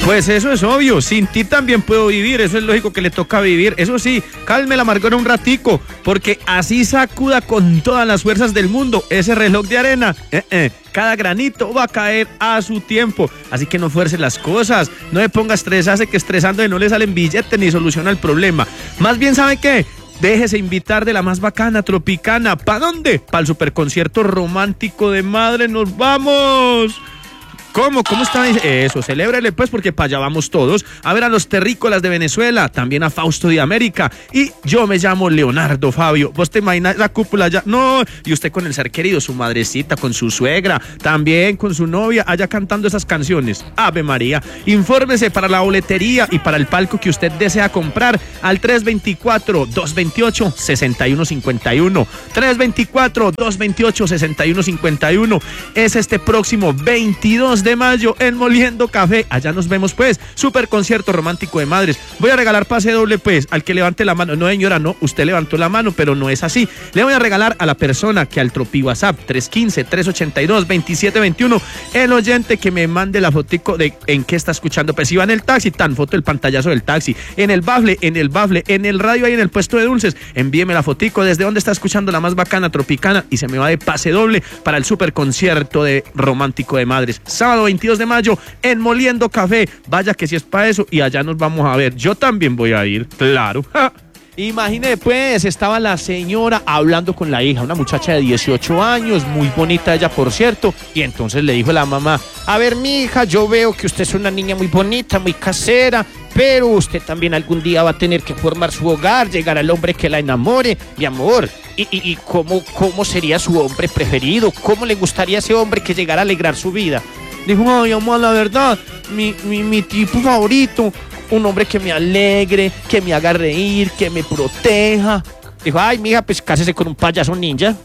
Pues eso es obvio, sin ti también puedo vivir, eso es lógico que le toca vivir. Eso sí, calme la amargura un ratico, porque así sacuda con todas las fuerzas del mundo ese reloj de arena. Cada granito va a caer a su tiempo, así que no fuerce las cosas, no me ponga a estresarse, que estresando no le salen billetes ni soluciona el problema. Más bien, ¿sabe qué? Déjese invitar de la más bacana, tropicana. ¿Para dónde? Para el superconcierto romántico de Madres. ¡Nos vamos! ¿Cómo está? Eso, celébrele pues, porque para allá vamos todos. A ver a los terrícolas de Venezuela, también a Fausto de América. Y yo me llamo Leonardo Fabio. ¿Vos te imaginas la cúpula allá? No, y usted con el ser querido, su madrecita, con su suegra, también con su novia, allá cantando esas canciones. Ave María. Infórmese para la boletería y para el palco que usted desea comprar al 324-228-6151. 324-228-6151. Es este próximo 22 de mayo en Moliendo Café. Allá nos vemos pues, super concierto romántico de Madres. Voy a regalar pase doble pues, al que levante la mano. No señora, no, usted levantó la mano, pero no es así. Le voy a regalar a la persona que al tropi WhatsApp 315-382-2721, el oyente que me mande la fotico de en qué está escuchando. Pues si va en el taxi, tan foto del pantallazo del taxi, en el bafle, en el radio ahí en el puesto de dulces, envíeme la fotico desde donde está escuchando la más bacana tropicana y se me va de pase doble para el super concierto de romántico de Madres. Sábado 22 de mayo en Moliendo Café. Vaya que si es para eso y allá nos vamos a ver. Yo también voy a ir, claro. Imagínate pues, estaba la señora hablando con la hija, una muchacha de 18 años, muy bonita ella por cierto, y entonces le dijo la mamá: a ver mi hija, yo veo que usted es una niña muy bonita, muy casera, pero usted también algún día va a tener que formar su hogar, llegar al hombre que la enamore, mi amor. ¿Y cómo sería su hombre preferido? ¿Cómo le gustaría a ese hombre que llegara a alegrar su vida? Dijo: ay, amor, la verdad, mi tipo favorito, un hombre que me alegre, que me haga reír, que me proteja. Dijo: ay, mija, pues cásese con un payaso ninja.